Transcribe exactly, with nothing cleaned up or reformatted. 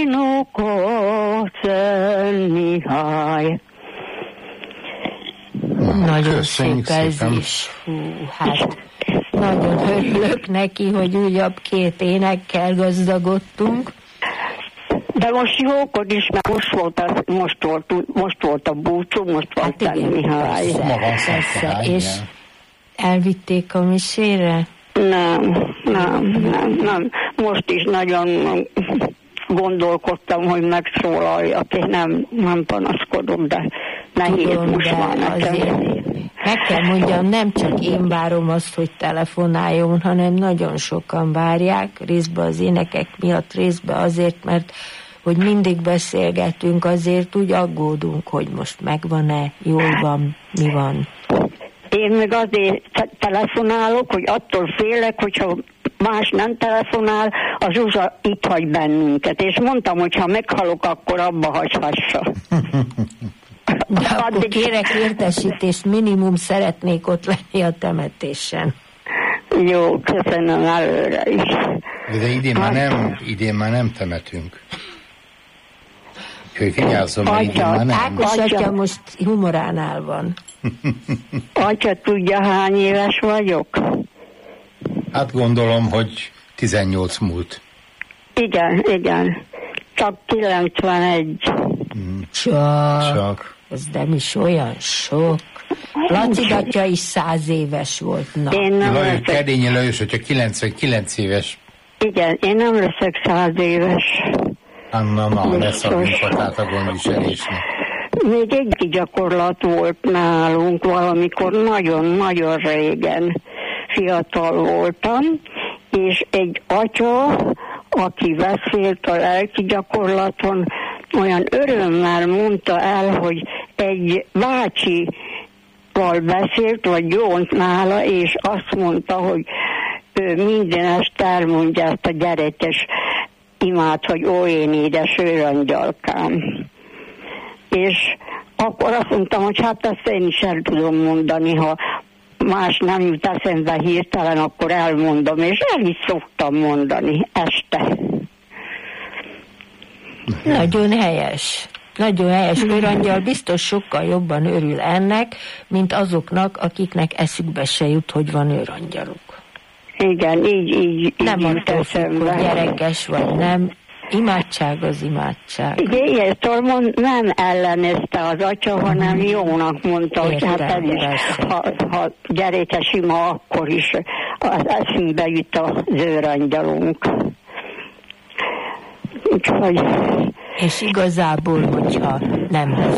Inokot Szent Mihály. Nagyon szép ez is. Hú, hát nagyon örülök neki, hogy újabb két énekkel gazdagodtunk. De most jókod is, mert most volt a, most volt, most volt a búcsú, most volt hát Szent Mihály. Persze, persze. És elvitték a misére? Nem, nem, nem, nem. Most is nagyon gondolkodtam, hogy megszólaljak, és nem, nem panaszkodom, de nehéz Tudom, most de már nekem. Meg kell mondjam, nem csak én várom azt, hogy telefonáljon, hanem nagyon sokan várják, részben az énekek miatt, részben azért, mert hogy mindig beszélgetünk, azért úgy aggódunk, hogy most megvan-e, jól van, mi van. Én meg azért telefonálok, hogy attól félek, hogyha más nem telefonál, a Zsuzsa itt hagy bennünket. És mondtam, hogy ha meghalok, akkor abba hagyhassa. De akkor kérek értesítést, minimum szeretnék ott lenni a temetésen. Jó, köszönöm előre is. De, de idén, már nem, idén már nem temetünk. Hogy vigyázzom, mert idén már nem. Ákos atya most humoránál van. Atya tudja, hány éves vagyok? Hát gondolom, hogy tizennyolc múlt. Igen, igen. Csak kilencvenegy. Hmm. Csak. Csak. Ez nem is olyan sok. Laci atya is száz éves volt. Na. Én nem Lajos, leszek... Kedényi Lajos, hogyha kilencvenkilenc éves. Igen, én nem leszek száz éves. Anna, na, lesz a minket a gondviselésnek. Még egy gyakorlat volt nálunk valamikor nagyon-nagyon régen, fiatal voltam, és egy atya, aki beszélt a lelki gyakorlaton, olyan örömmel mondta el, hogy egy bácsival beszélt, vagy jónt nála, és azt mondta, hogy ő minden este elmondja ezt a gyerekes imát, hogy ó, én édes őrangyalkám. És akkor azt mondtam, hogy hát ezt én is el tudom mondani, ha más nem jut eszembe hirtelen, akkor elmondom, és el is szoktam mondani este. Nagyon helyes. Nagyon helyes. Őrangyal biztos sokkal jobban örül ennek, mint azoknak, akiknek eszükbe se jut, hogy van őrangyaluk. Igen, így, így, nem így attól függ, hogy gyerekes vagy nem. Imádság az imádság. Igen, szóval nem ellenezte az atya, hanem jónak mondta, hogy hát ez is, ha, ha gyerekes ima, akkor is az eszünkbe jut az őrangyalunk. Úgyhogy... És igazából, hogyha nem